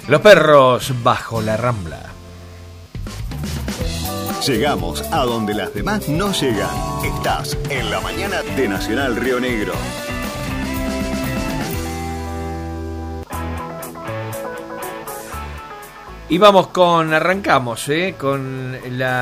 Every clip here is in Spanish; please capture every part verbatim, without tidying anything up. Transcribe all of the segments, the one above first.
Los perros bajo la Rambla. Llegamos a donde las demás no llegan. Estás en la mañana de Nacional Río Negro. Y vamos con, arrancamos, ¿eh? con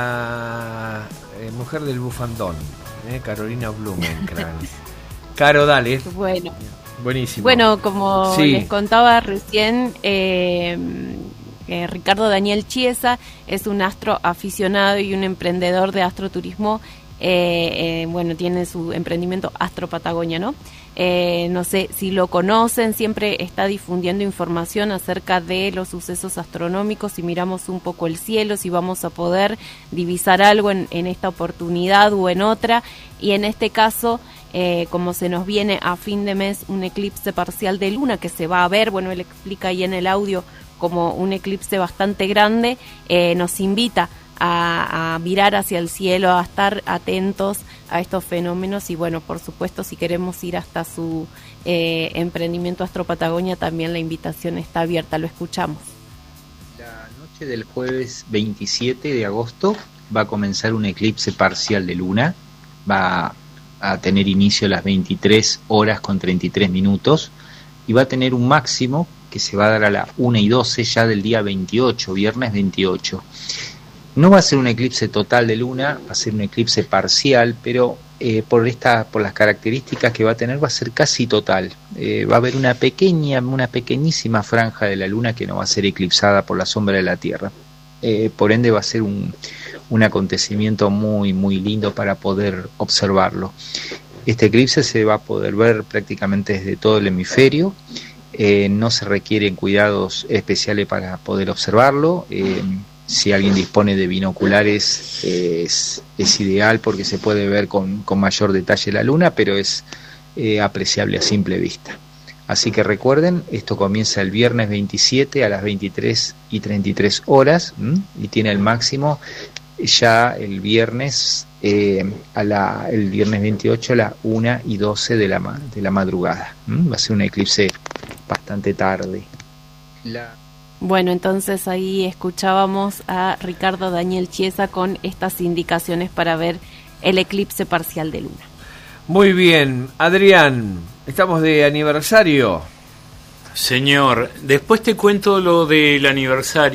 la eh, mujer del bufandón, ¿eh? Carolina Blumenkranz. Caro, dale. Bueno. Buenísimo. Bueno, como sí. les contaba recién, eh, eh, Ricardo Daniel Chiesa es un astro aficionado y un emprendedor de astroturismo. Eh, eh, bueno, tiene su emprendimiento Astro Patagonia, ¿no? Eh, no sé si lo conocen, siempre está difundiendo información acerca de los sucesos astronómicos, si miramos un poco el cielo, si vamos a poder divisar algo en, en esta oportunidad o en otra, y en este caso, eh, como se nos viene a fin de mes un eclipse parcial de luna que se va a ver, bueno, él explica ahí en el audio como un eclipse bastante grande, eh, nos invita A, a mirar hacia el cielo, a estar atentos a estos fenómenos y bueno, por supuesto, si queremos ir hasta su eh, emprendimiento Astro Patagonia, también la invitación está abierta, lo escuchamos. La noche del jueves veintisiete de agosto va a comenzar un eclipse parcial de luna, va a tener inicio a las veintitrés horas con treinta y tres minutos y va a tener un máximo que se va a dar a las una y doce ya del día veintiocho, viernes veintiocho. No va a ser un eclipse total de luna, va a ser un eclipse parcial, pero eh, por esta, por las características que va a tener va a ser casi total. Eh, va a haber una pequeña, una pequeñísima franja de la luna que no va a ser eclipsada por la sombra de la Tierra. Eh, por ende va a ser un, un acontecimiento muy, muy lindo para poder observarlo. Este eclipse se va a poder ver prácticamente desde todo el hemisferio. Eh, no se requieren cuidados especiales para poder observarlo. Eh, Si alguien dispone de binoculares es, es ideal porque se puede ver con, con mayor detalle la luna, pero es eh, apreciable a simple vista. Así que recuerden, esto comienza el viernes veintisiete a las veintitrés y treinta y tres horas ¿m? y tiene el máximo ya el viernes eh, a la, el viernes veintiocho a las una y doce de la, de la madrugada. ¿m? Va a ser un eclipse bastante tarde. La Bueno, entonces ahí escuchábamos a Ricardo Daniel Chiesa con estas indicaciones para ver el eclipse parcial de luna. Muy bien, Adrián, estamos de aniversario. Señor, después te cuento lo del aniversario.